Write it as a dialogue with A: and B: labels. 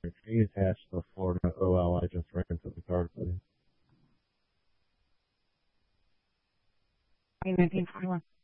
A: Can you attach the Florida OL I just ran to the card, please?
B: 1941.